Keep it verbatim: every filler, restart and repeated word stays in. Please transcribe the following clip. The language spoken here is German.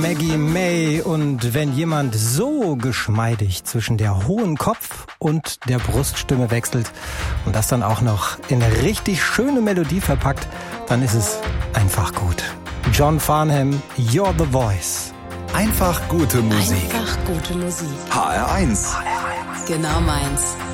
Maggie May, und wenn jemand so geschmeidig zwischen der hohen Kopf- und der Bruststimme wechselt und das dann auch noch in eine richtig schöne Melodie verpackt, dann ist es einfach gut. John Farnham, You're the Voice. Einfach gute Musik. Einfach gute Musik. H R eins. Genau meins.